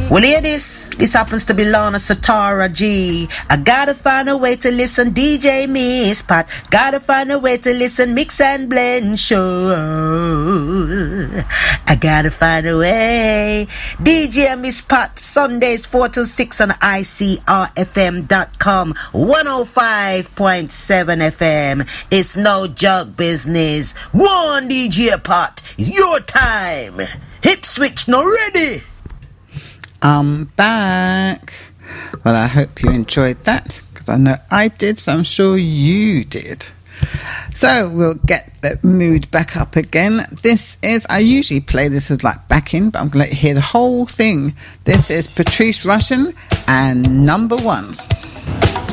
Well, hear this. This happens to be Lana Satara G. I gotta find a way to listen DJ Miss Pat. Gotta find a way to listen Mix and Blend Show. I gotta find a way. DJ Miss Pat, Sundays 4 to 6 on ICRFM.com. 105.7 FM. It's no joke business. Go on, DJ Pat. It's your time. Hip switch, now ready. I'm back. Well, I hope you enjoyed that, because I know I did, so I'm sure you did. So we'll get the mood back up again. This is, I usually play this as like backing, but I'm going to let you hear the whole thing. This is Patrice Rushen and Number One.